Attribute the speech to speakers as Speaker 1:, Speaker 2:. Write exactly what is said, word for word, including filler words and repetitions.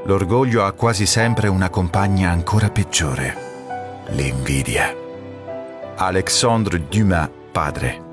Speaker 1: L'orgoglio ha quasi sempre una compagna ancora peggiore: l'invidia. Alexandre Dumas, padre.